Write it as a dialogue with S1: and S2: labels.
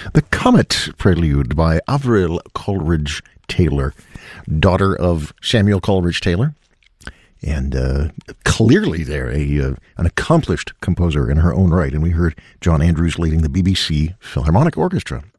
S1: The Comet Prelude by Avril Coleridge Taylor, daughter of Samuel Coleridge Taylor. And clearly there, an accomplished composer in her own right. And we heard John Andrews leading the BBC Philharmonic Orchestra